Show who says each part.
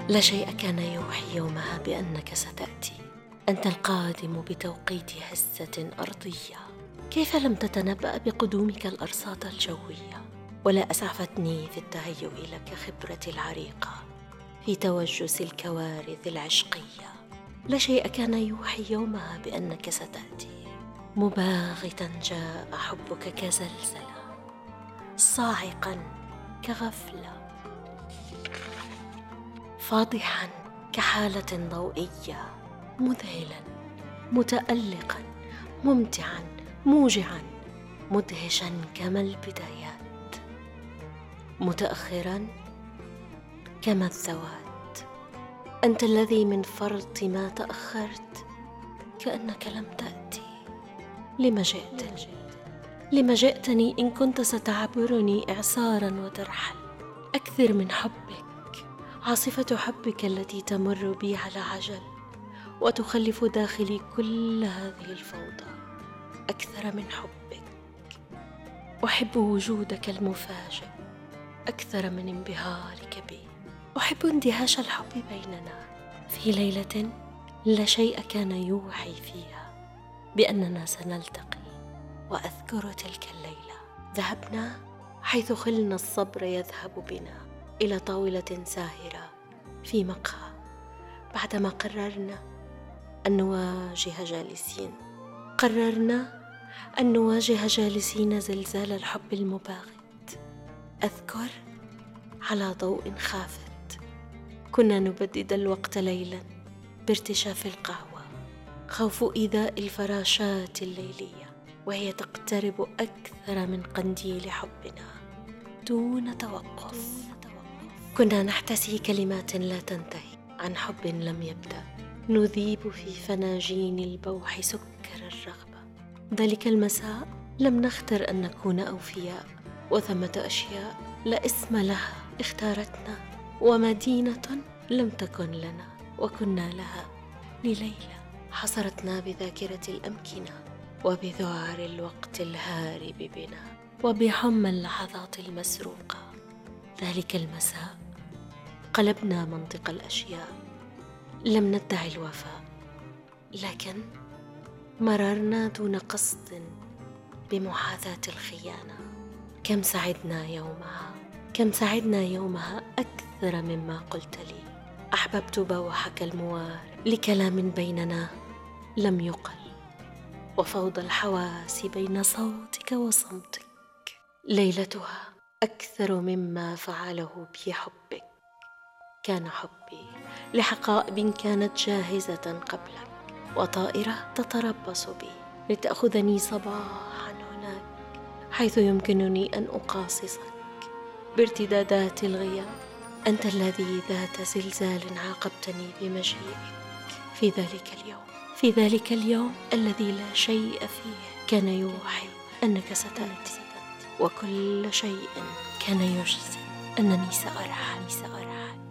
Speaker 1: لا شيء كان يوحي يومها بأنك ستأتي، أنت القادم بتوقيت هزة أرضية. كيف لم تتنبأ بقدومك الأرصاد الجوية؟ ولا أسعفتني في التهيؤ لك خبرتي العريقة في توجس الكوارث العشقية. لا شيء كان يوحي يومها بأنك ستأتي، مباغتا جاء حبك كزلزلة، صاعقا كغفلة، فاضحا كحالة ضوئية، مذهلا متألقا ممتعا موجعا، مدهشا كما البدايات، متأخرا كما الذوات. أنت الذي من فرط ما تأخرت كأنك لم تأتي. لم جئتني؟ لم جئتني إن كنت ستعبرني إعصارا وترحل؟ أكثر من حبك، عاصفة حبك التي تمر بي على عجل وتخلف داخلي كل هذه الفوضى. أكثر من حبك، أحب وجودك المفاجئ أكثر من انبهارك بي. أحب اندهاش الحب بيننا في ليلة لا شيء كان يوحي فيها بأننا سنلتقي. وأذكر تلك الليلة، ذهبنا حيث خلنا الصبر يذهب بنا إلى طاولة ساهرة في مقهى، بعدما قررنا أن نواجه جالسين. قررنا أن نواجه جالسين زلزال الحب المباغت. أذكر على ضوء خافت كنا نبدد الوقت ليلا بارتشاف القهوة، خوف إيذاء الفراشات الليلية وهي تقترب أكثر من قنديل حبنا دون توقف. كنا نحتسي كلمات لا تنتهي عن حب لم يبدأ، نذيب في فناجين البوح سكر الرغبة. ذلك المساء لم نختر أن نكون أوفياء، وثمة أشياء لا اسم لها اختارتنا، ومدينة لم تكن لنا وكنا لها لليلة. حصرتنا بذاكرة الأمكنة وبذعر الوقت الهارب بنا وبحمى اللحظات المسروقة. ذلك المساء قلبنا منطق الأشياء، لم ندعي الوفاء، لكن مررنا دون قصد بمحاذاة الخيانة. كم سعدنا يومها، كم سعدنا يومها أكثر مما قلت لي. أحببت بوحك الموار لكلام بيننا لم يقل، وفوضى الحواس بين صوتك وصمتك. ليلتها أكثر مما فعله بي حبك. كان حبي لحقائب كانت جاهزة قبلك، وطائرة تتربص بي لتأخذني صباحا هناك حيث يمكنني أن أقاصصك بارتدادات الغياب. أنت الذي ذات زلزال عاقبتني بمجيئك في ذلك اليوم، في ذلك اليوم الذي لا شيء فيه كان يوحي أنك ستأتي، وكل شيء كان يجزي أنني سأرحل.